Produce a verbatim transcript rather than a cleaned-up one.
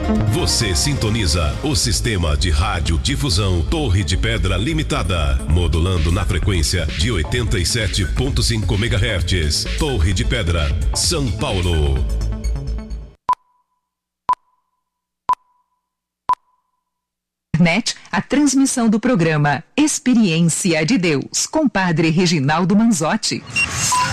Você sintoniza o sistema de radiodifusão Torre de Pedra Limitada, modulando na frequência de oitenta e sete ponto cinco megahertz. Torre de Pedra, São Paulo. Net, a transmissão do programa Experiência de Deus, com Padre Reginaldo Manzotti.